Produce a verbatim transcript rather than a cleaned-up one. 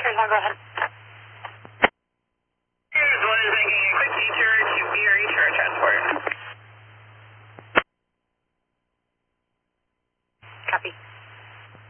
Caroline, go ahead. Here's one is making a quick detour to B R E for a transport. Copy.